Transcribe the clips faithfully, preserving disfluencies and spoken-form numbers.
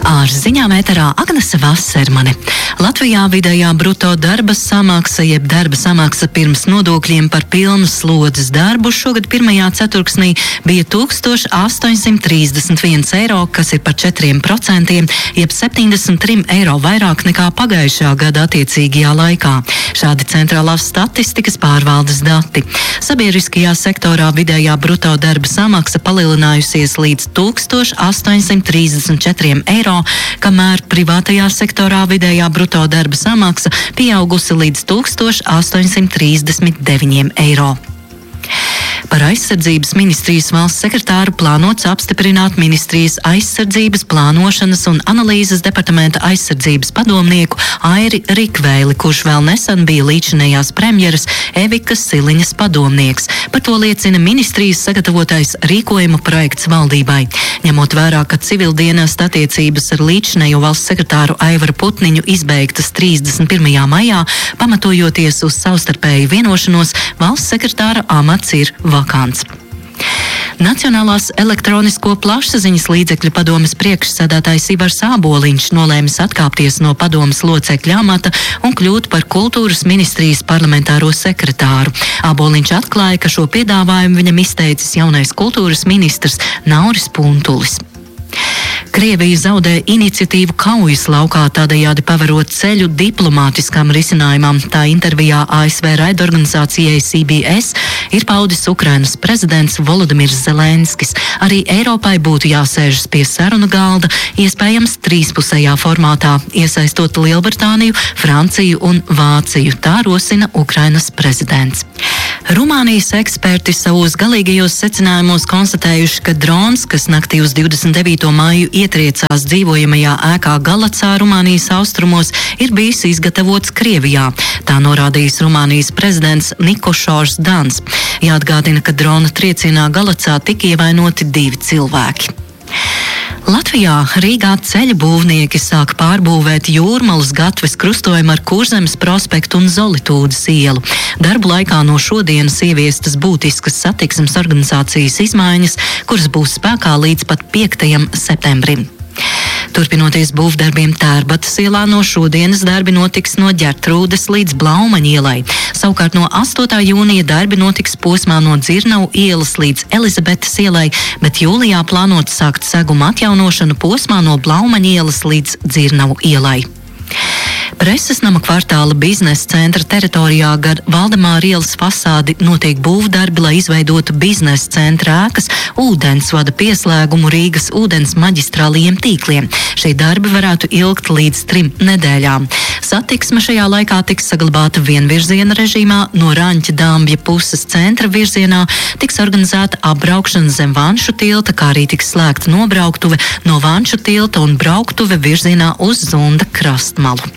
Ar ziņām ēterā Agnese Vasermane. Latvijā vidējā bruto darba samaksa, jeb darba samaksa pirms nodokļiem par pilnu slodzes darbu šogad pirmajā ceturksnī bija tūkstoš astoņsimt trīsdesmit viens eiro, kas ir par četriem procentiem, jeb septiņdesmit trim eiro vairāk nekā pagājušā gada attiecīgajā laikā. Šādi centrālās statistikas pārvaldes dati. Sabiedriskajā sektorā vidējā bruto darba samaksa palielinājusies līdz tūkstoš astoņsimt trīsdesmit četriem eiro, kamēr privātajā sektorā vidējā bruto darba samaksa pieaugusi līdz tūkstoš astoņsimt trīsdesmit deviņiem eiro. Par aizsardzības ministrijas valsts sekretāru plānots apstiprināt ministrijas aizsardzības, plānošanas un analīzes departamenta aizsardzības padomnieku Airi Rikvēli, kurš vēl nesen bija līdzinējās premjeras Evikas Siliņas padomnieks. Par to liecina ministrijas sagatavotais rīkojumu projekts valdībai. Ņemot vērā, ka civildienesta attiecības ar līdzinējo valsts sekretāru Aivaru Putniņu izbeigtas trīsdesmit pirmajā maijā, pamatojoties uz savstarpēju vienošanos, valsts sekretāra amats ir vakants. Nacionālās elektronisko plašsaziņas līdzekļu padomes priekšsēdētājs Ivars Āboliņš nolēmis atkāpties no padomes locekļa amata un kļūt par kultūras ministrijas parlamentāro sekretāru. Āboliņš atklāja, ka šo piedāvājumu viņam izteicis jaunais kultūras ministrs Nauris Puntulis. Krievija zaudē iniciatīvu kaujas laukā, tādējādi paverot ceļu diplomātiskām risinājumam. Tā intervijā A S V raidorganizācijai C B S ir paudis Ukrainas prezidents Volodimirs Zelenskis. Arī Eiropai būtu jāsēžas pie sarunu galda, iespējams trīspusējā formātā, iesaistot Lielbritāniju, Franciju un Vāciju. Tā rosina Ukrainas prezidents. Rumānijas eksperti savos galīgajos secinājumos konstatējuši, ka drons, kas naktī uz divdesmit devīto māju ietriecās dzīvojamajā ēkā Galacā, Rumānijas austrumos, ir bijis izgatavots Krievijā. Tā norādījis Rumānijas prezidents Nikošors Dans. Jāatgādina, ka drona triecienā Galacā tika ievainoti divi cilvēki. Latvijā Rīgā ceļu būvnieki sāk pārbūvēt Jūrmalas gatves krustojumu ar Kurzemes prospektu un Zolitūdas ielu. Darbu laikā no šodienas ieviestas būtiskas satiksmes organizācijas izmaiņas, kuras būs spēkā līdz pat piektajam septembrim. Turpinoties būvdarbiem Tērbatas ielā, no šodienas darbi notiks no Ģertrūdes līdz Blaumaņa ielai. Savukārt no astotā jūnija darbi notiks posmā no Dzirnavu ielas līdz Elizabetes ielai, bet jūlijā plānots sākt seguma atjaunošanu posmā no Blaumaņa ielas līdz Dzirnavu ielai. Preses nama kvartāla biznesa centra teritorijā gar Valdemāra ielas fasādi notiek būvdarbi, lai izveidotu biznesa centra ēkas ūdensvada pieslēgumu Rīgas ūdens maģistrālajiem tīkliem. Šie darbi varētu ilgt līdz trim nedēļām. Satiksme šajā laikā tiks saglabāta vienvirziena režīmā, no Raņķa Dambja puses centra virzienā tiks organizēta apbraukšana zem Vanšu tilta, kā arī tiks slēgta nobrauktuve no Vanšu tilta un brauktuve virzienā uz Zunda krastmalu.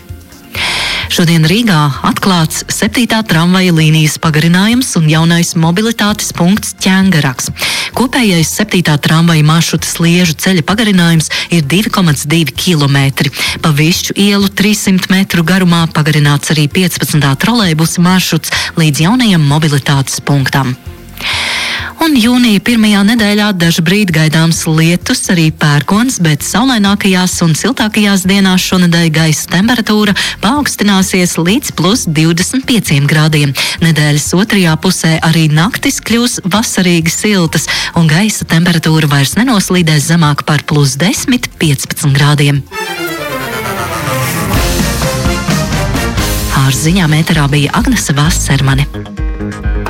Šodien Rīgā atklāts septītā tramvaja līnijas pagarinājums un jaunais mobilitātes punkts Ķengaraks. Kopējais septītā tramvaja maršruta Sliežu ceļa pagarinājums ir divi komats divi kilometri. Pa Višķu ielu trīssimt metru garumā pagarināts arī piecpadsmitā trolejbusa maršruts līdz jaunajam mobilitātes punktam. Un jūnija pirmajā nedēļā dažu brīdi gaidāms lietus, arī pērkons, bet saulainākajās un siltākajās dienās šonedēļ gaisa temperatūra paaugstināsies līdz plus divdesmit pieciem grādiem. Nedēļas otrajā pusē arī naktis kļūs vasarīgi siltas, un gaisa temperatūra vairs nenoslīdēs zemāk par plus desmit piecpadsmit grādiem. Ar ziņām ēterā bija Agnese Vasermane.